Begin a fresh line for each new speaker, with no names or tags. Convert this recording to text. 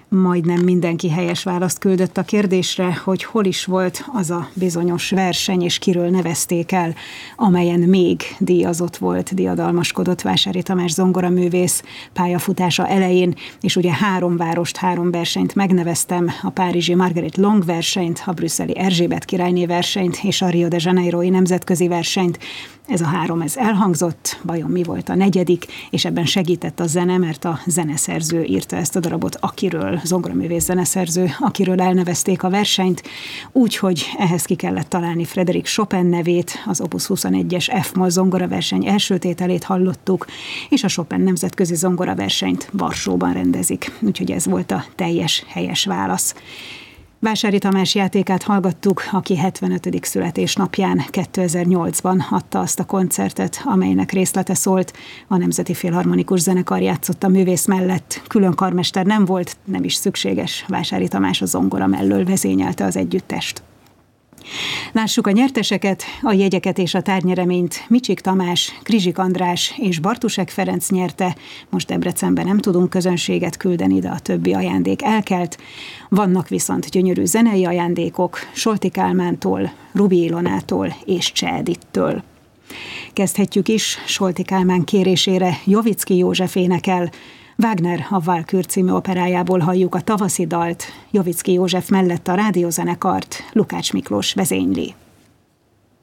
Majdnem mindenki helyes választ küldött a kérdésre, hogy hol is volt az a bizonyos verseny, és kiről nevezték el, amelyen még díjazott volt, diadalmaskodott Vásári Tamás zongoraművész pályafutása elején, és ugye 3 várost, 3 versenyt megneveztem, a párizsi Marguerite Long versenyt, a brüsszeli Erzsébet királyné versenyt és a Rio de Janeiroi nemzetközi versenyt. Ez a 3 elhangzott, vajon mi volt a 4., és ebben segített a zene, mert a zeneszerző írta ezt a darabot, zongoraművész zeneszerző, akiről elnevezték a versenyt, úgyhogy ehhez ki kellett találni Frédéric Chopin nevét, az Opus 21-es F-moll zongoraverseny első tételét hallottuk, és a Chopin nemzetközi zongoraversenyt Varsóban rendezik, úgyhogy ez volt a teljes helyes válasz. Vásári Tamás játékát hallgattuk, aki 75. születésnapján 2008-ban adta azt a koncertet, amelynek részlete szólt. A Nemzeti Filharmonikus Zenekar játszott a művész mellett. Külön karmester nem volt, nem is szükséges. Vásári Tamás a zongora mellől vezényelte az együttest. Lássuk a nyerteseket, a jegyeket és a tárgyereményt Micsik Tamás, Krizsik András és Bartusek Ferenc nyerte. Most Debrecenben nem tudunk közönséget küldeni, de a többi ajándék elkelt. Vannak viszont gyönyörű zenei ajándékok Solti Kálmántól, Rubi Ilonától és Cseh Edittől. Kezdhetjük is, Solti Kálmán kérésére Jovicki József énekel. Wagner a Valkür című operájából halljuk a tavaszi dalt, Jovicki József mellett a rádiózenekart Lukács Miklós vezényli.